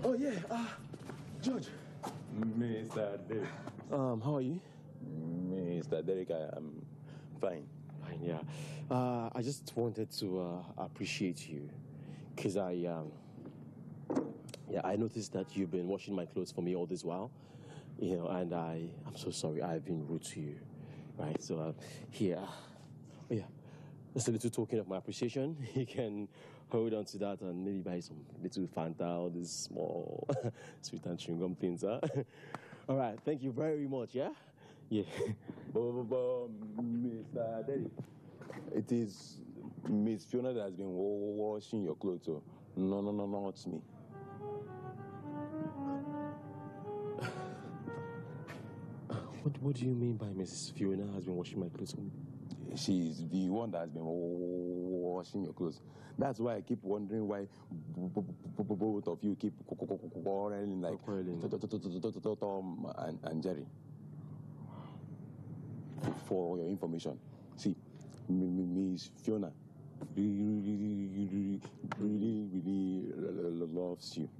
Oh yeah, George. Mr. Derek. How are you? Mr. Derek, I am fine. Fine, yeah. I just wanted to appreciate you, cause I noticed that you've been washing my clothes for me all this while, and I'm so sorry I've been rude to you, right? So here, oh yeah, just a little token of my appreciation. You can hold on to that and maybe buy some little Fanta or this small sweet and chewing gum things, huh? All right, thank you very much, yeah? Yeah. Mr. Derek, it is Miss Fiona that has been washing your clothes. So no, not me. What do you mean by Mrs. Fiona has been washing my clothes for me? She's the one that has been washing your clothes. That's why I keep wondering why both of you keep quarreling like Tom and Jerry. For your information, see, Miss Fiona really loves you.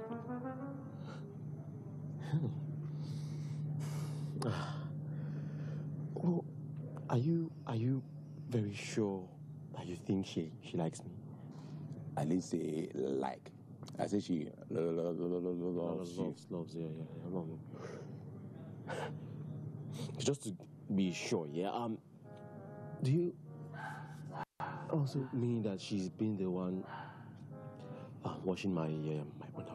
Well, are you very sure that you think she likes me? I didn't say like. I said she loves you. Loves, yeah. Just to be sure, yeah. Do you also mean that she's been the one washing my